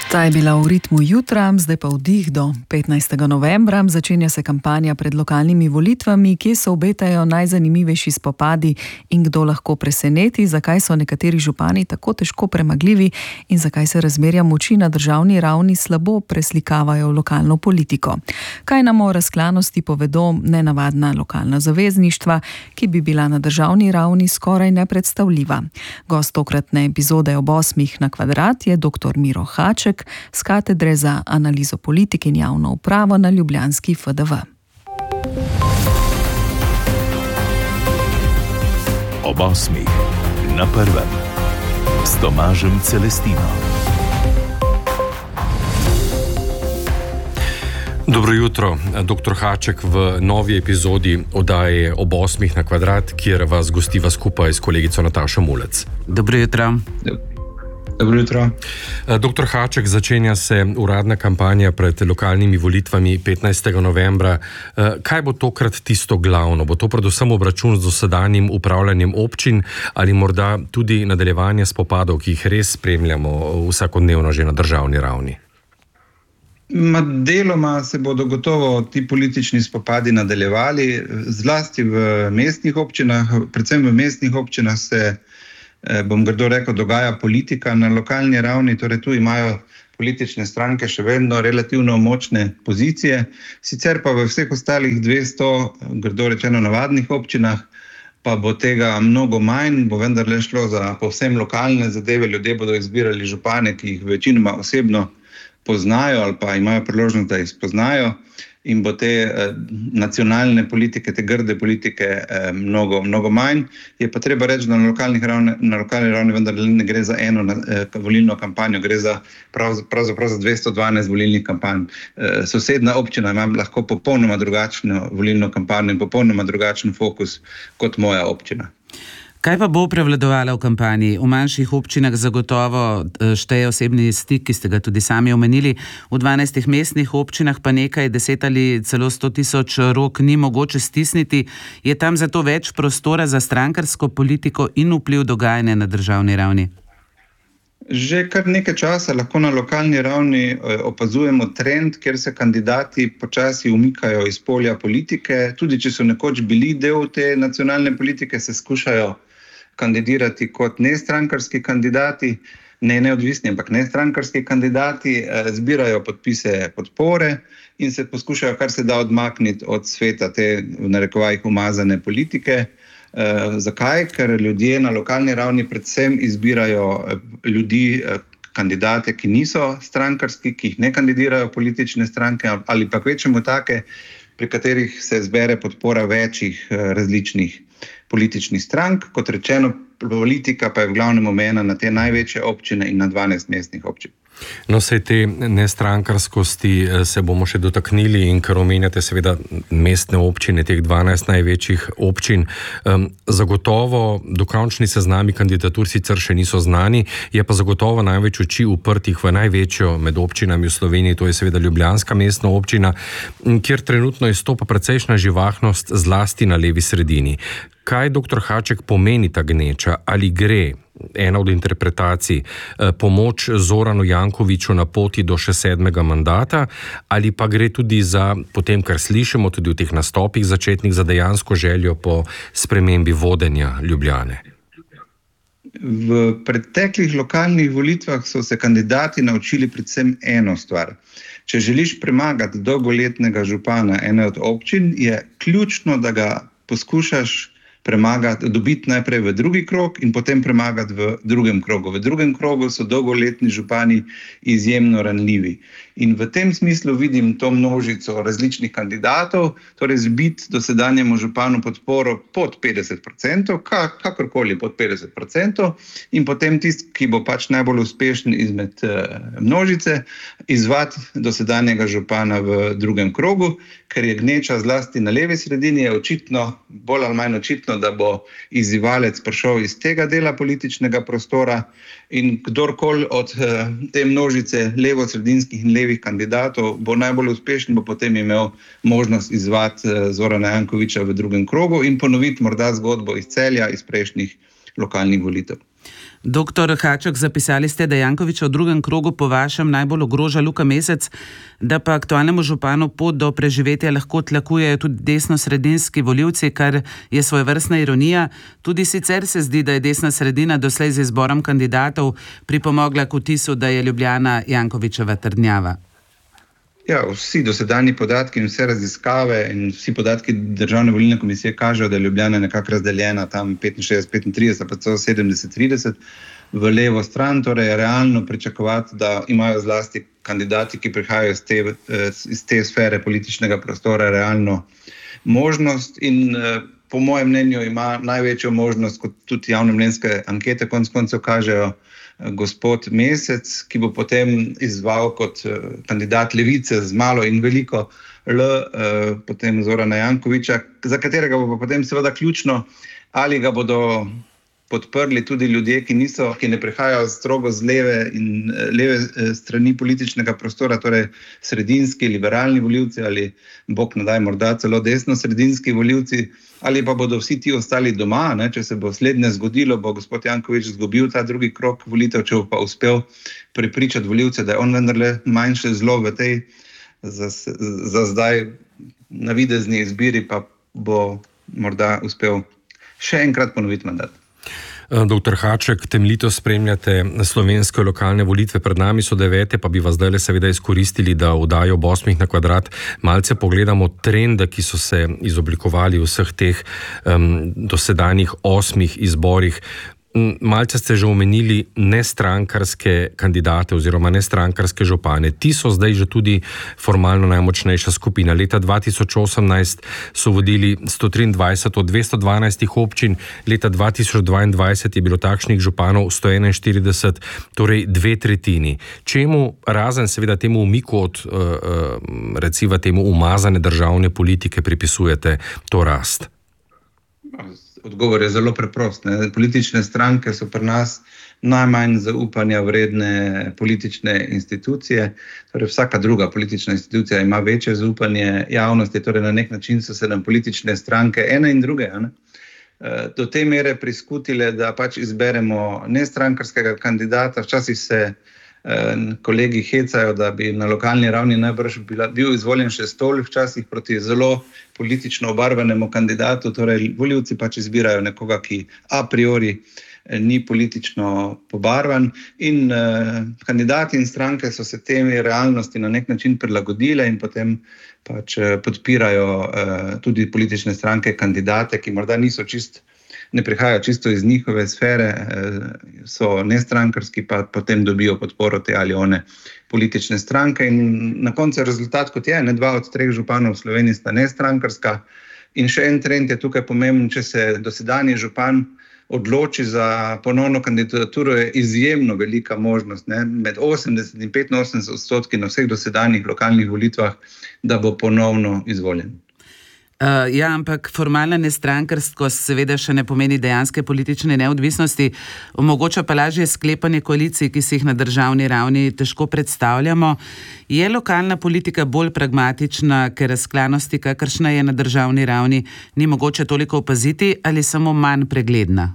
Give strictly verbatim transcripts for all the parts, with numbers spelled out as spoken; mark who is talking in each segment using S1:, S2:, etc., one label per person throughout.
S1: Ta je bila v ritmu jutra, zdaj pa vdih do petnajstega novembra. Začenja se kampanja pred lokalnimi volitvami, kje se obetajo najzanimivejši spopadi in kdo lahko preseneti, zakaj so nekateri župani tako težko premagljivi in zakaj se razmerja moči na državni ravni slabo preslikavajo v lokalno politiko. Kaj nam o razklanosti povedo nenavadna lokalna zavezništva, ki bi bila na državni ravni skoraj nepredstavljiva. Gost tokratne epizode ob osmih na kvadrat je doktor Miro Haček z katedre za analizo politike in javno upravo na ljubljanski F D V.
S2: Ob osmih na prvem s Tomažem Celestino. Dobro jutro, doktor Haček v novi epizodi oddaje Ob osmih na kvadrat, kjer vas gostiva skupaj s kolegico Natašo Mulec.
S3: Dobro jutro.
S4: Dobro jutro.
S2: Doktor Haček, začenja se uradna kampanja pred lokalnimi volitvami petnajstega novembra. Kaj bo tokrat tisto glavno? Bo to predvsem obračun z dosedanjim upravljanjem občin ali morda tudi nadaljevanje spopadov, ki jih res spremljamo vsakodnevno že na državni ravni?
S4: Ma, deloma se bodo gotovo ti politični spopadi nadaljevali, zlasti v mestnih občinah, predvsem v mestnih občinah se bom grdo rekel, dogaja politika na lokalni ravni, torej tu imajo politične stranke še vedno relativno močne pozicije, sicer pa v vseh ostalih dvesto, grdo rečeno, navadnih občinah pa bo tega mnogo manj, bo vendarle šlo za povsem lokalne zadeve, ljudje bodo izbirali župane, ki jih večinoma osebno poznajo ali pa imajo priložnost, da jih spoznajo, in bo te eh, nacionalne politike, te grde politike eh, mnogo, mnogo manj. Je pa treba reči, da na lokalnih ravni, na lokalni ravni vendar ne gre za eno eh, volilno kampanjo, gre za prav, pravzaprav za dvesto dvanajst volilnih kampanj. Eh, sosedna občina ima lahko popolnoma drugačno volilno kampanjo in popolnoma drugačen fokus kot moja občina.
S3: Kaj pa bo prevladovalo v kampanji? V manjših občinah zagotovo šteje osebni stik, ki ste ga tudi sami omenili, v dvanajstih mestnih občinah pa nekaj deset ali celo sto tisoč rok ni mogoče stisniti. Je tam zato več prostora za strankarsko politiko in vpliv dogajanja na državni ravni?
S4: Že kar nekaj časa lahko na lokalni ravni opazujemo trend, kjer se kandidati počasi umikajo iz polja politike. Tudi če so nekoč bili del te nacionalne politike, se skušajo kandidirati kot nestrankarski kandidati, ne neodvisni, ampak nestrankarski kandidati, zbirajo podpise podpore in se poskušajo kar se da odmakniti od sveta te, v narekovajih, umazane politike. Uh, zakaj? Ker ljudje na lokalni ravni predvsem izbirajo ljudi, kandidate, ki niso strankarski, ki jih ne kandidirajo politične stranke ali pa kvečemo take, pri katerih se zbere podpora večjih različnih političnih strank. Kot rečeno, politika pa je v glavnem omejena na te največje občine in na dvanajst mestnih občin.
S2: No, sej te nestrankarskosti se bomo še dotaknili in kar omenjate seveda mestne občine, teh dvanajst največjih občin. Zagotovo dokončni seznami kandidatur sicer še niso znani, je pa zagotovo največ oči uprtih v največjo med občinami v Sloveniji, to je seveda ljubljanska mestna občina, kjer trenutno izstopa precejšnja živahnost zlasti na levi sredini. Kaj, doktor Haček, pomeni ta gneča? Ali gre, ena od interpretacij, pomoč Zoranu Jankoviću na poti do še sedmega mandata, ali pa gre tudi za, potem kar slišimo tudi v teh nastopih začetnih, za dejansko željo po spremembi vodenja Ljubljane?
S4: V preteklih lokalnih volitvah so se kandidati naučili predvsem eno stvar. Če želiš premagati dolgoletnega župana ene od občin, je ključno, da ga poskušaš premagati, dobiti najprej v drugi krog in potem premagati v drugem krogu. V drugem krogu so dolgoletni župani izjemno ranljivi. In v tem smislu vidim to množico različnih kandidatov, torej zbiti dosedanjemu županu podporo pod petdeset procentov, kakorkoli pod petdeset procentov, in potem tisti, ki bo pač najbolj uspešen izmed množice, izvati dosedanjega župana v drugem krogu, ker je gneča zlasti na levi sredini, je očitno, bolj ali manj očitno, da bo izzivalec prišel iz tega dela političnega prostora in kdorkoli od te množice levo-sredinskih in levih kandidatov bo najbolj uspešen, bo potem imel možnost izvati Zorana Jankovića v drugem krogu in ponoviti morda zgodbo iz Celja, iz prejšnjih lokalnih volitev.
S3: Doktor Haček, zapisali ste, da Jankovića v drugem krogu po vašem najbolj ogroža Luka Mesec, da pa aktualnemu županu pot do preživetja lahko tlakujejo tudi desno-sredinski volivci, kar je svojevrstna ironija. Tudi sicer se zdi, da je desna sredina doslej z izborom kandidatov pripomogla k vtisu, da je Ljubljana Jankovićeva trdnjava.
S4: Ja, vsi dosedanji podatki in vse raziskave in vsi podatki Državne volilne komisije kažejo, da je Ljubljana nekako razdeljena tam petinšestdeset petintrideset, pa celo sedemdeset trideset v levo stran, torej je realno pričakovati, da imajo zlasti kandidati, ki prihajajo iz te, iz te sfere političnega prostora, realno možnost in po mojem mnenju ima največjo možnost, kot tudi javnomnenjske ankete konec koncev kažejo, gospod Mesec, ki bo potem izval kot kandidat Levice z malo in veliko L, potem Zorana Jankovića, za katerega bo potem seveda ključno, ali ga bodo podprli tudi ljudje, ki niso, ki ne prihajajo strogo z leve in leve strani političnega prostora, torej sredinski, liberalni volivci ali bog ne daj morda celo desno-sredinski volivci, ali pa bodo vsi ti ostali doma, ne? Če se bo slednje zgodilo, bo gospod Janković izgubil ta drugi krog volitev, če bo pa uspel prepričati volivce, da je on vendarle manjše zlo v tej za, za zdaj navidezni izbiri, pa bo morda uspel še enkrat ponoviti mandat.
S2: Doktor Haček, temeljito spremljate slovenske lokalne volitve, pred nami so devete, pa bi vas zdaj seveda izkoristili, da vdajo ob osmih na kvadrat malce pogledamo trende, ki so se izoblikovali v vseh teh um, dosedanjih osmih izborih. Malce ste že omenili nestrankarske kandidate oziroma nestrankarske župane. Ti so zdaj že tudi formalno najmočnejša skupina. Leta dva tisoč osemnajst so vodili sto triindvajset od dvesto dvanajstih občin, leta dva tisoč dvaindvajset je bilo takšnih županov sto enainštirideset, torej dve tretjini. Čemu, razen seveda temu umiku od recimo temu umazane državne politike, pripisujete to rast?
S4: Odgovor je zelo preprost. Ne? Politične stranke so pri nas najmanj zaupanja vredne politične institucije. Torej vsaka druga politična institucija ima večje zaupanje javnosti, torej na nek način so se nam politične stranke ene in druge ne? do te mere priskutile, da pač izberemo nestrankarskega kandidata. Včasih se kolegi hecajo, da bi na lokalni ravni najbrž bil izvoljen še stol, včasih proti zelo politično obarvanemu kandidatu, torej volivci pač izbirajo nekoga, ki a priori ni politično pobarvan in eh, kandidati in stranke so se temi realnosti na nek način prilagodile in potem pač podpirajo eh, tudi politične stranke kandidate, ki morda niso čist ne prihajajo čisto iz njihove sfere, so nestrankarski, pa potem dobijo podporo te ali one politične stranke in na koncu rezultat kot je, ne dva od treh županov v Sloveniji sta nestrankarska in še en trend je tukaj pomemben, če se dosedanji župan odloči za ponovno kandidaturo, je izjemno velika možnost, ne, med osemdeset in petinosemdeset odstotki na vseh dosedanjih lokalnih volitvah, da bo ponovno izvoljen.
S3: Uh, ja, ampak formalna nestrankarskost seveda še ne pomeni dejanske politične neodvisnosti, omogoča pa lažje sklepanje koalicij, ki si jih na državni ravni težko predstavljamo. Je lokalna politika bolj pragmatična, ker razklanosti, kakršna je na državni ravni, ni mogoče toliko opaziti ali samo manj pregledna?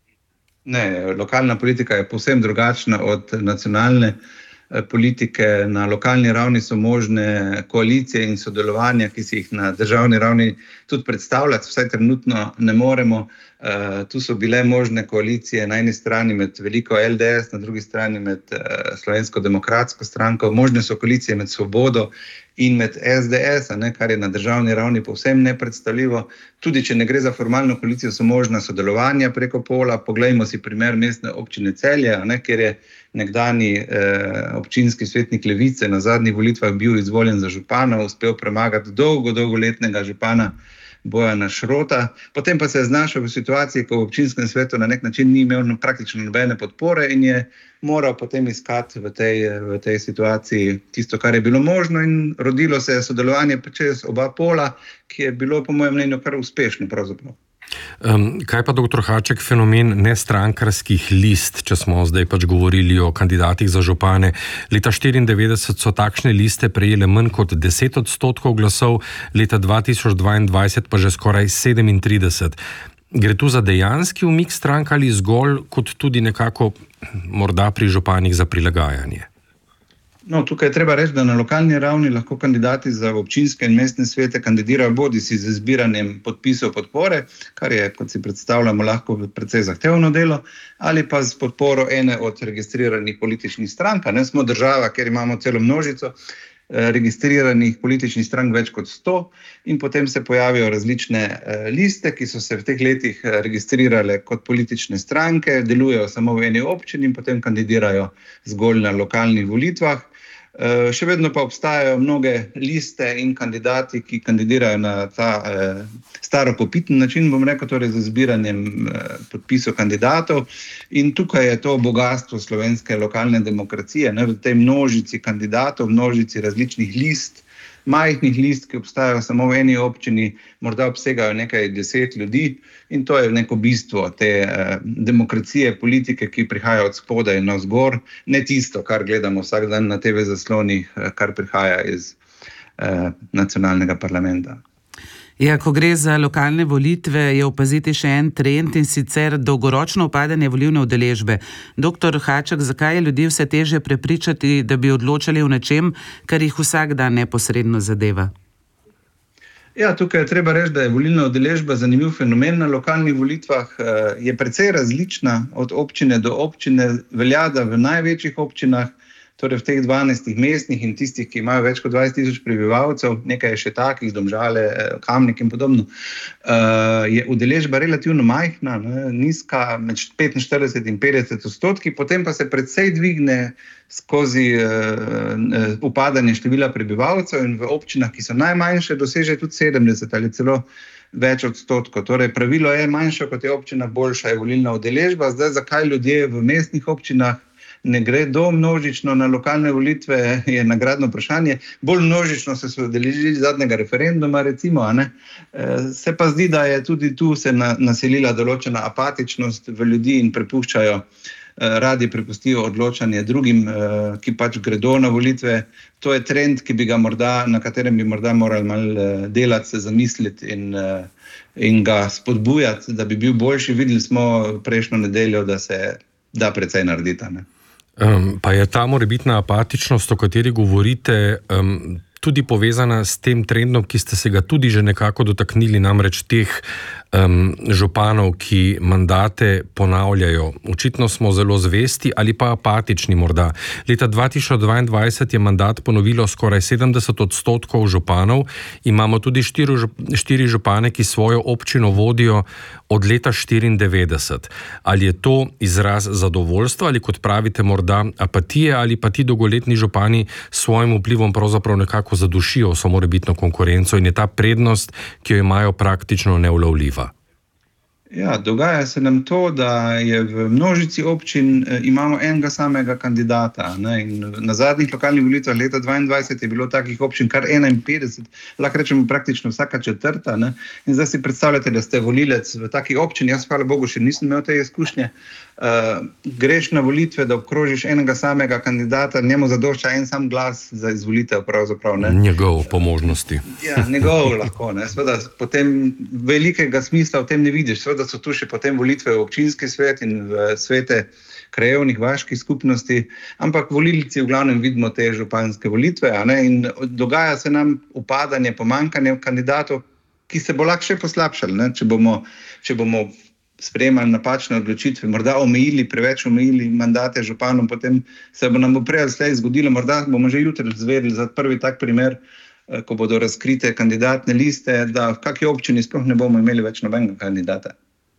S4: Ne, lokalna politika je povsem drugačna od nacionalne politike. Na lokalni ravni so možne koalicije in sodelovanja, ki si jih na državni ravni tudi predstavljati, vsaj trenutno ne moremo. Uh, tu so bile možne koalicije na eni strani med veliko L D S, na drugi strani med uh, Slovensko demokratsko stranko, možne so koalicije med Svobodo in med S D S, ne, kar je na državni ravni povsem nepredstavljivo. Tudi če ne gre za formalno koalicijo, so možna sodelovanja preko pola. Poglejmo si primer mestne občine Celje, ne, kjer je nekdani eh, občinski svetnik Levice na zadnjih volitvah bil izvoljen za župana, uspel premagati dolgo, dolgoletnega župana Bojana Šrota. Potem pa se je znašel v situaciji, ko v občinskem svetu na nek način ni imel praktično nobene podpore in je moral potem iskati v tej, v tej situaciji tisto, kar je bilo možno in rodilo se je sodelovanje čez oba pola, ki je bilo po mojem mnenju kar uspešno pravzaprav.
S2: Um, kaj pa, doktor Haček, fenomen nestrankarskih list, če smo zdaj pač govorili o kandidatih za župane? Leta štiriindevetdeset so takšne liste prejele manj kot deset odstotkov glasov, leta dva tisoč dvaindvajset pa že skoraj sedemintrideset. Gre tu za dejanski umik strank ali zgolj kot tudi nekako morda pri županih za prilagajanje?
S4: No, tukaj je treba reči, da na lokalni ravni lahko kandidati za občinske in mestne svete kandidirajo bodisi z zbiranjem podpisov podpore, kar je, kot si predstavljamo, lahko precej zahtevno delo, ali pa z podporo ene od registriranih političnih strank. Ne smo država, kjer imamo celo množico registriranih političnih strank več kot sto in potem se pojavijo različne liste, ki so se v teh letih registrirale kot politične stranke, delujejo samo v eni občini in potem kandidirajo zgolj na lokalnih volitvah. Še vedno pa obstajajo mnoge liste in kandidati, ki kandidirajo na ta eh, staropopiten način, bom rekel, torej z zbiranjem eh, podpisov kandidatov. In tukaj je to bogatstvo slovenske lokalne demokracije, ne, v tej množici kandidatov, množici različnih list, majhnih list, ki obstajajo samo v eni občini, morda obsegajo nekaj deset ljudi in to je neko bistvo te eh, demokracije, politike, ki prihaja od spodaj navzgor, ne tisto, kar gledamo vsak dan na te ve zaslonih, eh, kar prihaja iz eh, nacionalnega parlamenta.
S3: Ja, ko gre za lokalne volitve, je opaziti še en trend in sicer dolgoročno upadanje volilne udeležbe. Doktor Haček, zakaj je ljudi vse težje prepričati, da bi odločali o nečem, kar jih vsak dan neposredno zadeva?
S4: Ja, tukaj je treba reči, da je volilna udeležba zanimiv fenomen na lokalnih volitvah. Je precej različna od občine do občine, velja, da v največjih občinah, torej v teh dvanajstih mestnih in tistih, ki imajo več kot dvajset tisoč prebivalcev, nekaj je še takih, Domžale, Kamnik in podobno, je udeležba relativno majhna, ne, nizka, med petinštirideset in petdeset odstotki, potem pa se precej dvigne skozi uh, upadanje števila prebivalcev in v občinah, ki so najmanjše, doseže tudi sedemdeset ali celo več odstotkov. Torej, pravilo je, manjša kot je občina, boljša je volilna udeležba. Zdaj, zakaj ljudje v mestnih občinah ne gre do množično na lokalne volitve, je nagradno vprašanje. Bolj množično se so udeležili zadnjega referenduma, recimo, a ne? Se pa zdi, da je tudi tu se na, naselila določena apatičnost v ljudi in prepuščajo, radi prepustijo odločanje drugim, ki pač gredo na volitve. To je trend, ki bi ga morda, na katerem bi morda morali malo delati, se zamisliti in, in ga spodbujati, da bi bil boljši. Videli smo prejšnjo nedeljo, da se da precej narediti, ne?
S2: Um, pa je ta morebitna apatičnost, o kateri govorite, um, tudi povezana s tem trendom, ki ste se ga tudi že nekako dotaknili, namreč teh um, županov, ki mandate ponavljajo. Očitno smo zelo zvesti ali pa apatični morda. Leta dva tisoč dvaindvajset je mandat ponovilo skoraj sedemdeset odstotkov županov. Imamo tudi štiri, štiri župane, ki svojo občino vodijo od leta štiriindevetdeset. Ali je to izraz zadovoljstva ali, kot pravite, morda apatije, ali pa ti dolgoletni župani s svojim vplivom pravzaprav nekako zadušijo vso morebitno konkurenco in je ta prednost, ki jo imajo, praktično neulovljiva?
S4: Ja, dogaja se nam to, da je v množici občin eh, imamo enega samega kandidata. Ne? In na zadnjih lokalnih volitvah leta dvaindvajset je bilo takih občin kar enainpetdeset, lahko rečemo praktično vsaka četrta. Ne? In zdaj si predstavljate, da ste volilec v takih občin, jaz hvala Bogu še nisem imel te izkušnje, uh, greš na volitve, da obkrožiš enega samega kandidata, njemu zadošča en sam glas za izvolitev pravzaprav. Ne?
S2: Njegov po možnosti.
S4: Ja, njegov lahko. Ne? Sveda, potem velikega smisla v tem ne vidiš. Sveda so tu še potem volitve v občinski svet in v svete krajevnih vaških skupnosti, ampak volilci v glavnem vidimo te županske volitve, a ne? In dogaja se nam upadanje, pomanjkanje kandidatov, ki se bo lahko še poslabšali, ne? Če bomo, če bomo sprejemali napačne odločitve, morda omejili, preveč omejili mandate županom, potem se bo nam bo prej ali slej zgodilo, morda bomo že jutri izvedeli za prvi tak primer, ko bodo razkrite kandidatne liste, da v kakšni občini sploh ne bomo imeli več nobenega kandidata.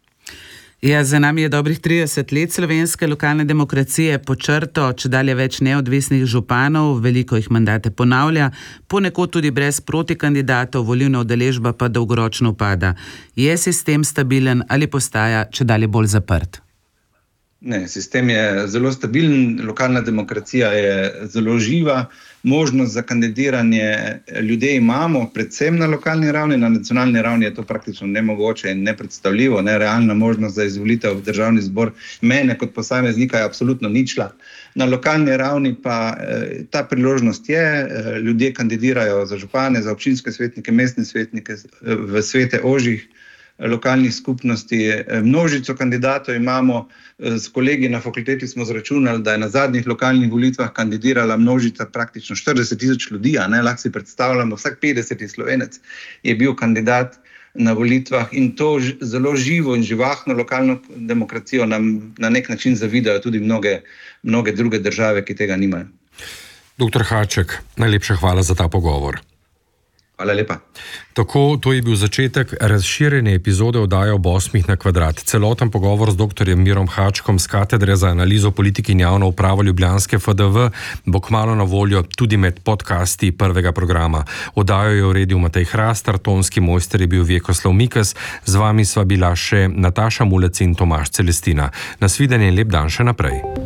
S3: Ja, za nami je dobrih trideset let slovenske lokalne demokracije, pod črto, čedalje več neodvisnih županov, veliko jih mandate ponavlja, ponekod tudi brez protikandidatov, volilna udeležba pa dolgoročno upada. Je sistem stabilen ali postaja čedalje bolj zaprt?
S4: Ne, sistem je zelo stabilen, lokalna demokracija je zelo živa, možnost za kandidiranje ljudje imamo, predvsem na lokalni ravni, na nacionalni ravni je to praktično nemogoče in nepredstavljivo, ne, realna možnost za izvolitev v državni zbor mene kot posameznika je absolutno ničla. Na lokalni ravni pa eh, ta priložnost je, eh, ljudje kandidirajo za župane, za občinske svetnike, mestne svetnike, v svete ožjih lokalnih skupnosti. Množico kandidatov imamo, s kolegi na fakulteti smo zračunali, da je na zadnjih lokalnih volitvah kandidirala množica praktično štirideset tisoč ljudi, a ne, lahko si predstavljamo, vsak petdeseti Slovenec je bil kandidat na volitvah in to zelo živo in živahno lokalno demokracijo nam na nek način zavidajo tudi mnoge, mnoge druge države, ki tega nimajo.
S2: Doktor Haček, najlepša hvala za ta pogovor.
S4: Hvala lepa.
S2: Tako, to je bil začetek razširjene epizode oddaje Ob osmih na kvadrat. Celoten pogovor z doktorjem Mirom Hačkom z Katedre za analizo politike in javno upravo ljubljanske F D V bo kmalu na voljo tudi med podcasti prvega programa. Oddajo je uredil Matej Hrastar, tonski mojster je bil Vjekoslav Mikes, z vami sva bila še Nataša Mulec in Tomaž Celestina. Nasvidenje in lep dan še naprej.